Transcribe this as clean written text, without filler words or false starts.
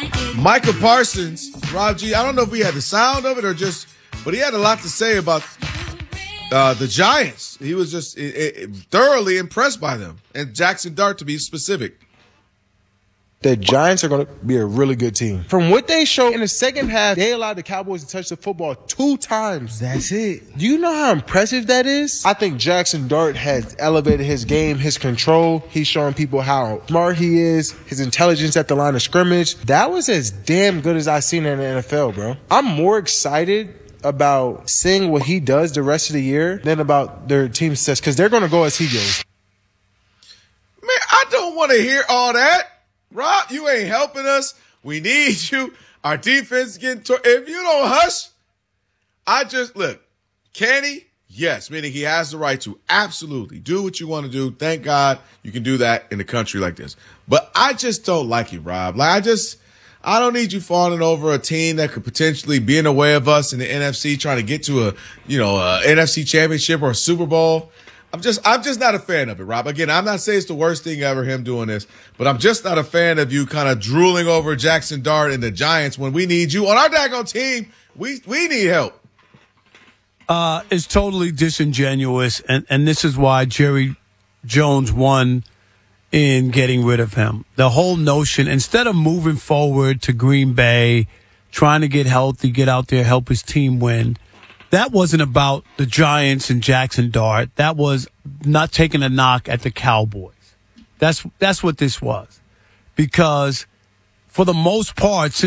Micah Parsons, Rob G, I don't know if we had the sound of it but he had a lot to say about the Giants. He was just thoroughly impressed by them. And Jackson Dart, to be specific. The Giants are going to be a really good team. From what they showed in the second half, they allowed the Cowboys to touch the football 2 times. That's it. Do you know how impressive that is? I think Jackson Dart has elevated his game, his control. He's showing people how smart he is, his intelligence at the line of scrimmage. That was as damn good as I've seen in the NFL, bro. I'm more excited about seeing what he does the rest of the year than about their team success, because they're going to go as he goes. Man, I don't want to hear all that. Rob, you ain't helping us. We need you. Our defense is getting if you don't hush, look, can he? Yes, meaning he has the right to absolutely do what you want to do. Thank God you can do that in a country like this. But I just don't like it, Rob. I don't need you falling over a team that could potentially be in the way of us in the NFC, trying to get to a NFC championship or a Super Bowl. I'm just not a fan of it, Rob. Again, I'm not saying it's the worst thing ever, him doing this, but I'm just not a fan of you kind of drooling over Jackson Dart and the Giants when we need you on our daggone team. We need help. It's totally disingenuous, and this is why Jerry Jones won in getting rid of him. The whole notion, instead of moving forward to Green Bay, trying to get healthy, get out there, help his team win, that wasn't about the Giants and Jackson Dart. That was not taking a knock at the Cowboys. That's what this was. Because for the most part,